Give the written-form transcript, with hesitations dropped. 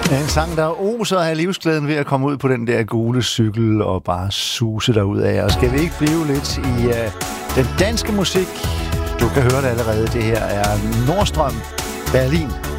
En sang, der oser af livsglæden ved at komme ud på den der gule cykel og bare suse derud af. Og skal vi ikke blive lidt i den danske musik? Du kan høre det allerede. Det her er Nordstrøm Berlin.